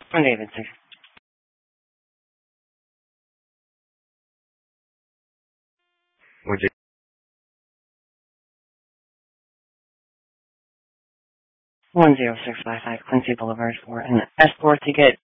From David, sir. 10655 Quincy Boulevard for an escort to get